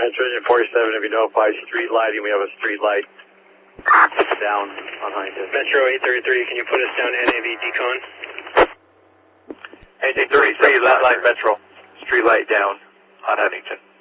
Metro Engine 47, if you notify street lighting, we have a street light down on Huntington. Metro 833, can you put us down NAV decon? 833, light Metro. Street light down on Huntington.